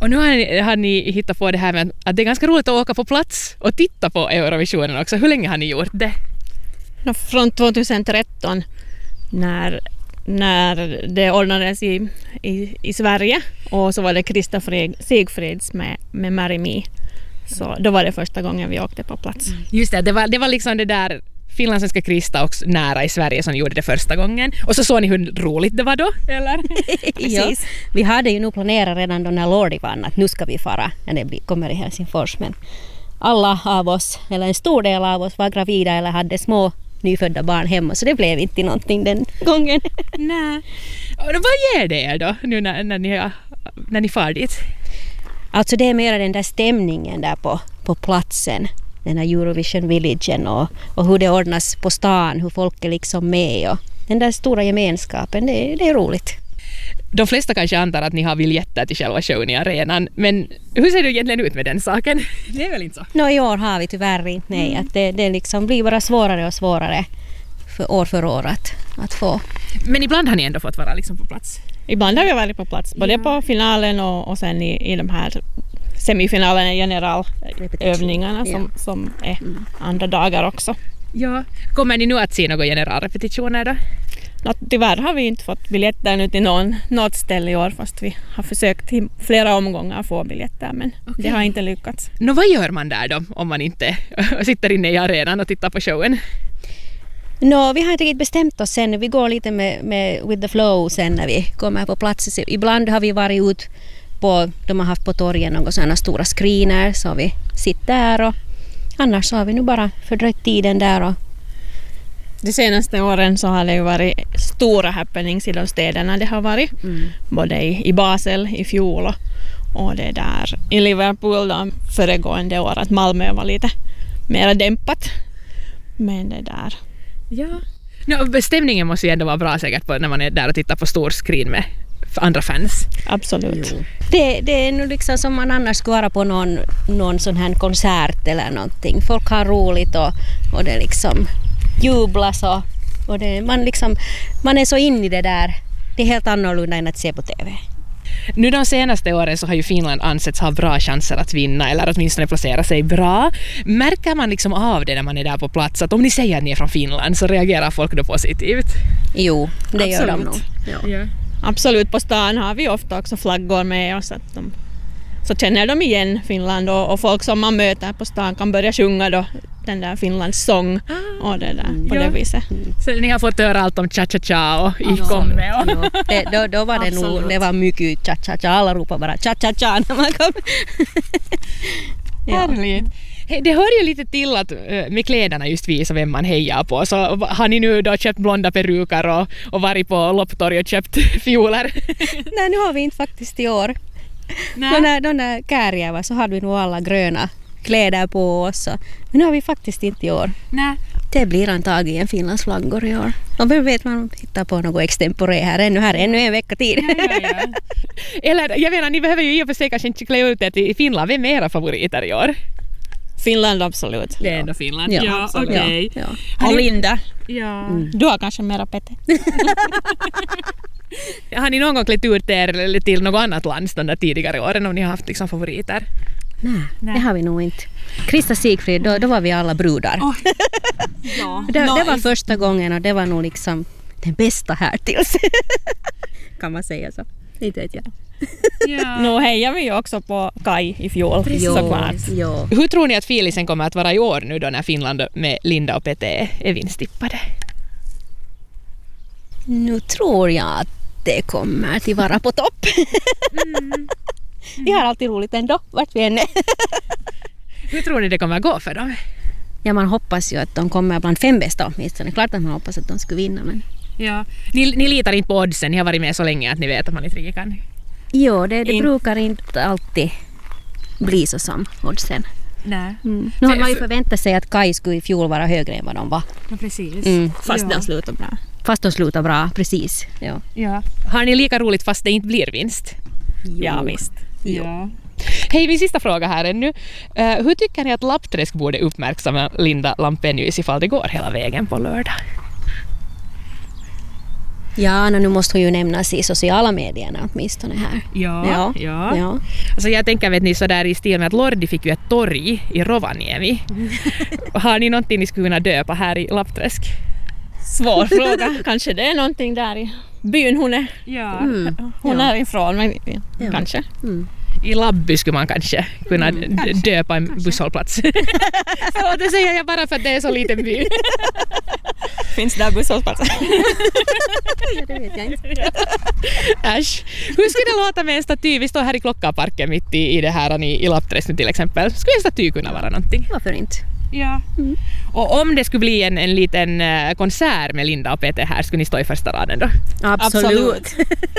Och nu har ni hittat på det här med att det är ganska roligt att åka på plats och titta på Eurovisionen också. Hur länge har ni gjort det? Från 2013 när det ordnades i Sverige, och så var det Krista Sigfrids med Marry Me. Så då var det första gången vi åkte på plats. Just det var liksom det där finlandssvenska Krista också nära i Sverige som gjorde det första gången. Och så såg ni hur roligt det var då, eller? Ja, vi hade ju nog planerat redan då när Lordi vann att nu ska vi fara när det kommer i Helsingfors. Men alla av oss, eller en stor del av oss, var gravida eller hade små nyfödda barn hemma, så det blev inte någonting den gången. Nej. Och vad ger det er då nu när ni far dit? Alltså det är mer den där stämningen där på platsen, den här Eurovision Villagen och hur det ordnas på stan, hur folk är liksom med och den där stora gemenskapen, det är roligt. De flesta kanske antar att ni har biljetter till själva showen i arenan, men hur ser det egentligen ut med den saken? Det är väl inte så? I år har vi tyvärr inte, nej. Att det liksom blir bara svårare och svårare för år att få. Men ibland har ni ändå fått vara liksom på plats? Ibland har vi varit på plats, både på finalen och sen i de här semifinalerna, generalövningarna som är andra dagar också. Ja. Kommer ni nu att se några generalrepetitioner då? Tyvärr har vi inte fått biljetter nu till något ställe i år, fast vi har försökt i flera omgångar att få biljetter, men det har inte lyckats. Vad gör man där då om man inte sitter inne i arenan och tittar på showen? Vi har inte riktigt bestämt oss sen. Vi går lite med with the flow sen när vi kommer på plats. Ibland har vi varit ut de har haft på torgen några sådana stora screener, så vi sitter där, och annars har vi nu bara fördröjt tiden där. Och de senaste åren så har det ju varit stora happenings i de städerna. Det har varit både i Basel i fjol och det där i Liverpool då, föregående år, att Malmö var lite mer dämpat. Men det där... Ja. Stämningen måste ju ändå vara bra säkert när man är där och tittar på stor screen med andra fans. Absolut. Det är nu liksom som man annars skulle vara på någon sån här konsert eller någonting. Folk har roligt och det liksom jublas och man är så in i det där. Det är helt annorlunda än att se på TV. Nu de senaste åren så har ju Finland ansetts ha bra chanser att vinna, eller åtminstone placera sig bra. Märker man liksom av det när man är där på plats, att om ni säger att ni är från Finland så reagerar folk då positivt? Jo, det gör de nog. Ja. Absolut, på stan har vi ofta också flaggor med oss, att så känner de igen Finland, och folk som man möter på stan kan börja sjunga då den där Finlands sång och det där på det viset. Så ni har fått höra allt om cha-cha-cha och ikomme. Då var det nog, det var mycket cha-cha-cha, alla ropar bara cha-cha-cha när man kom. Härligt. Det hör ju lite till att med kläderna just visa vem man hejar på. Så har ni nu då köpt blonda peruker och varit på lopptorg och köpt fioler? Nej, nu har vi inte faktiskt i år. De där Kärjävä så hade vi nog alla gröna kläder på oss. Men nu har vi faktiskt inte i år. Nej. Det blir antagligen Finlands flaggor i år. Och vem vet, man hittar på något extempore här ännu en vecka tid. Ja. Eller jag menar, ni behöver ju i och för sig kanske inte klä ut er till Finland. Vem är era favoriter i år? Finland, absolut. Det är ändå Finland. Ja, okej. Ja. Och Linda. Ja. Du har kanske mera Pette. Har ni någon gång klätt ut er till något annat land de där tidigare åren om ni har haft liksom favoriter? Nej, det har vi nog inte. Krista Sigfrid, då var vi alla brudar. Ja. Det var första gången, och det var nog liksom den bästa här tills. Kan man säga så? Inte vet jag. Ja. Nu hejar vi ju också på Kai i fjol, såklart. Jo. Hur tror ni att filisen kommer att vara i år nu då när Finland med Linda och Pete är vinstippade? Nu tror jag att det kommer att vara på topp. Vi har alltid roligt ändå, vart vi än är. Hur tror ni det kommer att gå för dem? Ja, man hoppas ju att de kommer bland 5 bästa åtminstone. Klart att man hoppas att de skulle vinna, men... Ja. Ni litar inte på oddsen, ni har varit med så länge att ni vet att man inte riktigt kan. Jo, det brukar inte alltid bli så som oddsen. Nej. Nu har man ju förväntat sig att Kai skulle i fjol vara högre än vad de var. Ja, precis. Fast de slutar bra. Fast de slutar bra, precis. Ja. Har ni lika roligt fast det inte blir vinst? Ja, visst. Ja. Hej, min sista fråga här ännu. Hur tycker ni att Lappträsk borde uppmärksamma Linda Lampenius ifall det går hela vägen på lördag? Ja, nu måste hon ju nämnas i sociala medierna åtminstone här. Ja. Alltså jag tänker vet ni sådär i stil med att Lordi fick ju ett torg i Rovaniemi. Har ni någonting ni skulle kunna döpa här i Lappträsk? Svår fråga. Kanske det är någonting där i byn hon är. Ja. Hon är ifrån, men kanske. I Labby skulle man kanske kunna döpa en busshållplats. Förlåt, det säger jag bara för att det är så liten by. Finns där busshållplatser? Ja, det vet jag inte. Äsch. Hur skulle det låta med en staty? Vi står här i Klockaparken mitt i det här i Lappträsk till exempel. Skulle en staty kunna vara någonting? Varför inte? Ja. Och om det skulle bli en liten konsert med Linda och Peter här, skulle ni stå i första raden då? Absolut.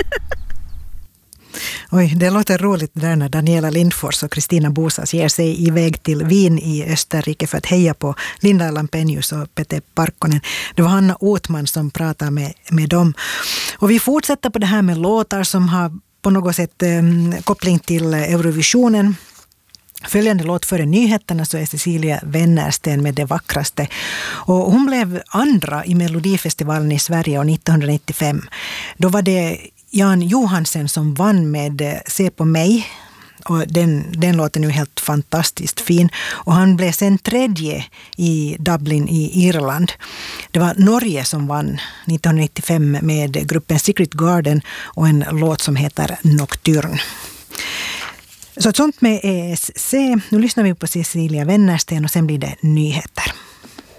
Oj, det låter roligt där när Daniela Lindfors och Kristina Bosas ger sig iväg till Wien i Österrike för att heja på Linda Lampenius och Peter Parkkonen. Det var Hanna Åtman som pratade med dem. Och vi fortsätter på det här med låtar som har på något sätt koppling till Eurovisionen. Följande låt före nyheterna så är Cecilia Wennersten med Det vackraste. Och hon blev andra i Melodifestivalen i Sverige år 1995. Då var det Jan Johansen som vann med Se på mig. Och den låten är ju helt fantastiskt fin. Och han blev sen tredje i Dublin i Irland. Det var Norge som vann 1995 med gruppen Secret Garden och en låt som heter Nocturne. Så ett sånt med ESC. Nu lyssnar vi på Cecilia Wennersten och sen blir det nyheter.